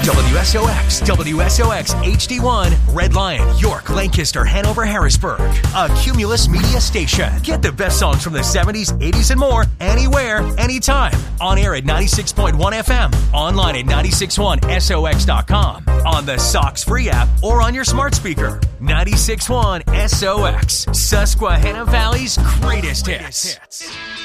WSOX, WSOX HD1, Red Lion, York, Lancaster, Hanover, Harrisburg. A Cumulus Media station. Get the best songs from the 70s, 80s, and more anywhere, anytime. On air at 96.1 FM, online at 961sox.com, on the Sox free app, or on your smart speaker. 96.1 SOX, Susquehanna Valley's greatest hits.